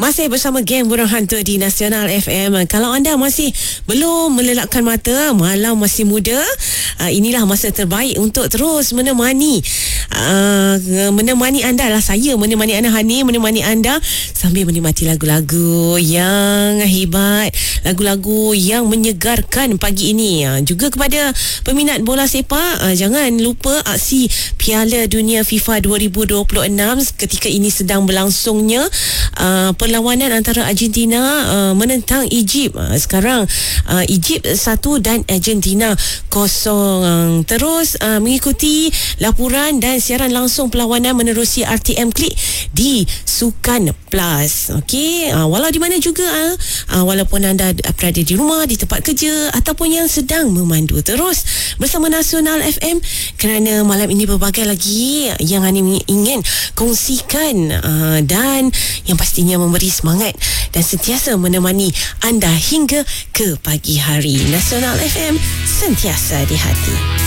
Masih bersama geng Burung Hantu di Nasional FM. Kalau anda masih belum melelapkan mata, malam masih muda, inilah masa terbaik untuk terus menemani anda lah. Saya menemani anda, Hani menemani anda sambil menikmati lagu-lagu yang hebat, lagu-lagu yang menyegarkan pagi ini. Juga kepada peminat bola sepak, jangan lupa aksi Piala Dunia FIFA 2026 ketika ini sedang berlangsungnya. Perlawanan antara Argentina menentang Egypt. Sekarang Egypt 1 dan Argentina 0. Terus mengikuti laporan dan siaran langsung perlawanan menerusi RTM Klik di Sukan Plus. Okey, walau di mana juga, walaupun anda berada di rumah, di tempat kerja ataupun yang sedang memandu, terus bersama Nasional FM kerana malam ini berbagai lagi yang anda ingin kongsikan dan yang pastinya memberi semangat dan sentiasa menemani anda hingga ke pagi hari. Nasional FM, sentiasa di hati.